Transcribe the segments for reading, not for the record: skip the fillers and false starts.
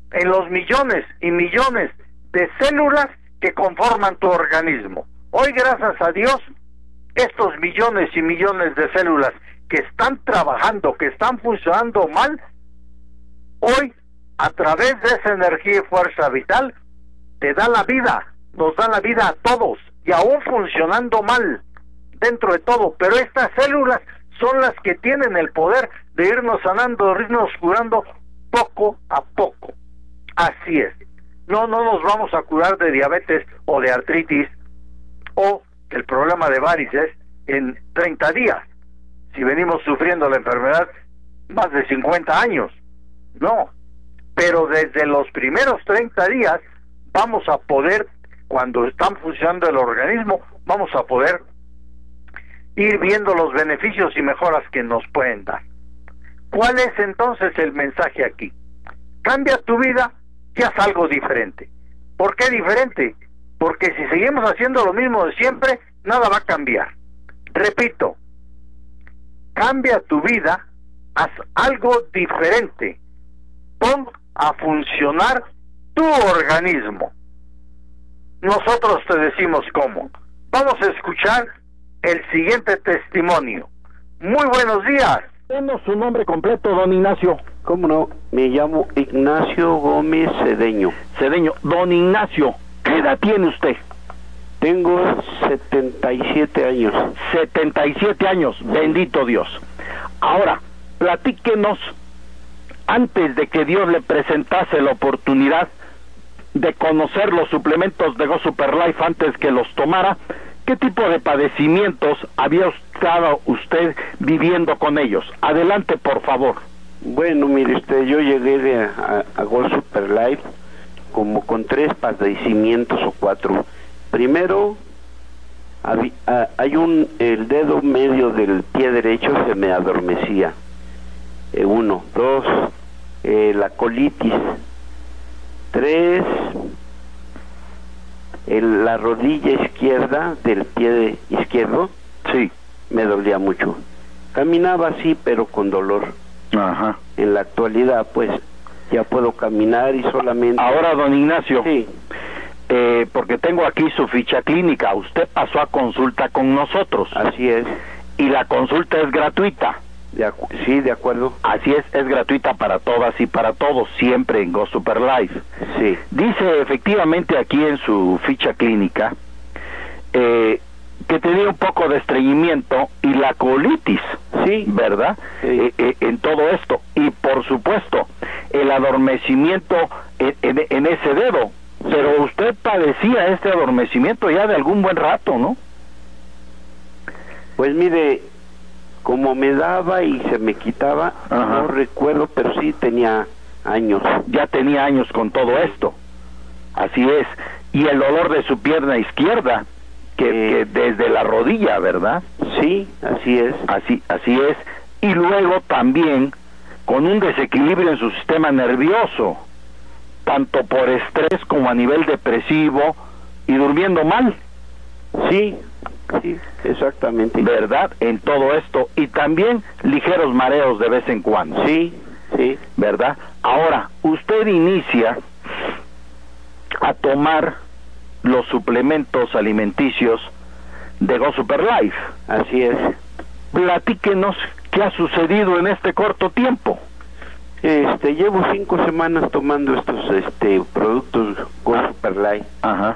en los millones y millones de células que conforman tu organismo. Hoy, gracias a Dios, estos millones y millones de células que están trabajando, que están funcionando mal, hoy, a través de esa energía y fuerza vital, te da la vida, nos da la vida a todos, y aún funcionando mal, dentro de todo, pero estas células son las que tienen el poder de irnos sanando, de irnos curando poco a poco. Así es. No nos vamos a curar de diabetes o de artritis o el problema de varices en 30 días, si venimos sufriendo la enfermedad más de 50 años. No, pero desde los primeros 30 días vamos a poder, cuando están funcionando el organismo, vamos a poder ir viendo los beneficios y mejoras que nos pueden dar. ¿Cuál es entonces el mensaje aquí? Cambia tu vida y haz algo diferente. ¿Por qué diferente? Porque si seguimos haciendo lo mismo de siempre, nada va a cambiar. Repito, cambia tu vida, haz algo diferente. Pon a funcionar tu organismo. Nosotros te decimos cómo. Vamos a escuchar el siguiente testimonio. Muy buenos días. Denos su nombre completo, don Ignacio. ¿Cómo no? Me llamo Ignacio Gómez Cedeño. Cedeño. Don Ignacio, ¿qué edad tiene usted? Tengo 77 años. 77 años, bendito Dios. Ahora, platíquenos, antes de que Dios le presentase la oportunidad de conocer los suplementos de Go Super Life antes que los tomara, ¿qué tipo de padecimientos había estado usted viviendo con ellos? Adelante, por favor. Bueno, mire yo llegué a Go Super Life como con 3 padecimientos o 4. Primero, el dedo medio del pie derecho se me adormecía. 1, 2, la colitis. 3, la rodilla izquierda del pie izquierdo, sí, me dolía mucho. Caminaba así, pero con dolor. Ajá. En la actualidad, pues, ya puedo caminar y solamente... Ahora, don Ignacio, sí, porque tengo aquí su ficha clínica. Usted pasó a consulta con nosotros. Así es. Y la consulta es gratuita. Sí, de acuerdo. Así es gratuita para todas y para todos, siempre en Go Super Life. Sí. Dice efectivamente aquí en su ficha clínica que tenía un poco de estreñimiento y la colitis, sí, ¿verdad? Sí. En todo esto. Y por supuesto, el adormecimiento en ese dedo. Pero usted padecía este adormecimiento ya de algún buen rato, ¿no? Pues mire, como me daba y se me quitaba, ajá, no recuerdo, pero sí tenía años. Ya tenía años con todo esto. Así es. Y el dolor de su pierna izquierda, que desde la rodilla, ¿verdad? Sí, así es. Así es. Y luego también con un desequilibrio en su sistema nervioso, tanto por estrés como a nivel depresivo, y durmiendo mal. Sí, exactamente. ¿Verdad? En todo esto. Y también ligeros mareos de vez en cuando. Sí. ¿Verdad? Ahora, usted inicia a tomar los suplementos alimenticios de Go Super Life. Así es. Platíquenos qué ha sucedido en este corto tiempo. Llevo 5 semanas tomando estos productos Go Super Life. Ajá.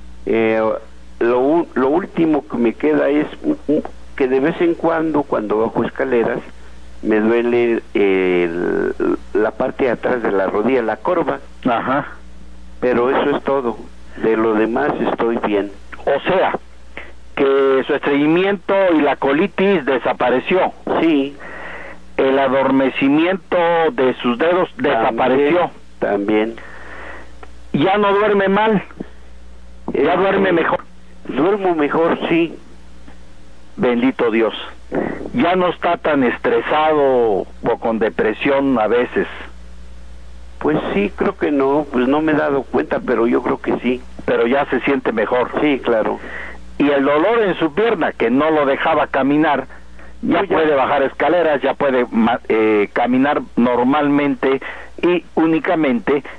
Lo último que me queda es que de vez en cuando bajo escaleras me duele la parte de atrás de la rodilla, la corva. Ajá. Pero eso es todo. De lo demás estoy bien. O sea, que su estreñimiento y la colitis desapareció. Sí. El adormecimiento de sus dedos desapareció. También. Ya no duerme mal. Ya duerme mejor. Duermo mejor, sí. Bendito Dios. Ya no está tan estresado o con depresión a veces. Pues sí, creo que no, pues no me he dado cuenta, pero yo creo que sí. Pero ya se siente mejor. Sí, claro. Y el dolor en su pierna, que no lo dejaba caminar, ya puede bajar escaleras, ya puede caminar normalmente y únicamente